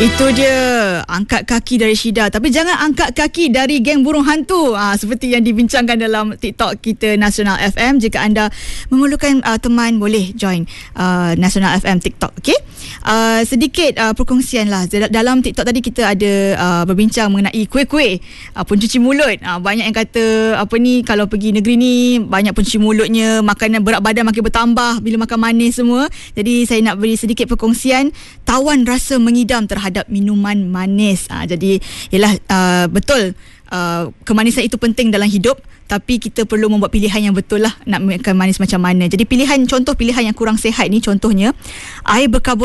Itu dia, angkat kaki dari Syida. Tapi jangan angkat kaki dari geng burung hantu. Seperti yang dibincangkan dalam TikTok kita Nasional FM. Jika anda memerlukan teman, boleh join Nasional FM TikTok. Okay? Sedikit perkongsian lah. Dalam TikTok tadi kita ada berbincang mengenai kuih-kuih pencuci mulut. Banyak yang kata kalau pergi negeri ni banyak pencuci mulutnya, makanan berat badan makin bertambah bila makan manis semua. Jadi saya nak beri sedikit perkongsian tawan rasa mengidam terhadap minuman manis. Jadi ialah betul kemanisan itu penting dalam hidup, tapi kita perlu membuat pilihan yang betul lah nak makan manis macam mana. Jadi contoh pilihan yang kurang sihat ni, contohnya air berkarbonat